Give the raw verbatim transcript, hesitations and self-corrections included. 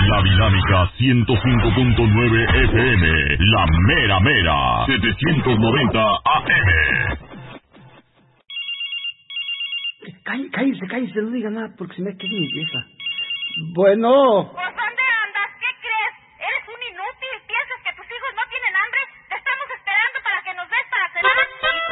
La Dinámica ciento cinco punto nueve F M, La Mera Mera, setecientos noventa A M. Cállense, cállense, no digan nada porque se me queda mi vieja. Bueno.